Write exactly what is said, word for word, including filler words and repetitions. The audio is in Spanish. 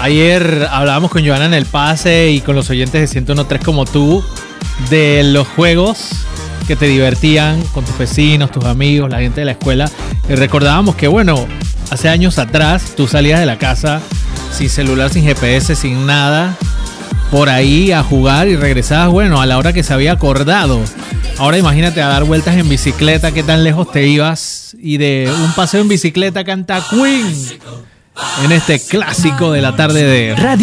Ayer hablábamos con Joana en el pase y con los oyentes de ciento uno punto tres como tú de los juegos que te divertían con tus vecinos, tus amigos, la gente de la escuela. Y recordábamos que, bueno, hace años atrás tú salías de la casa sin celular, sin G P S, sin nada, por ahí a jugar y regresabas, bueno, a la hora que se había acordado. Ahora imagínate a dar vueltas en bicicleta, qué tan lejos te ibas. Y de un paseo en bicicleta canta Queen en este clásico de la tarde de Radio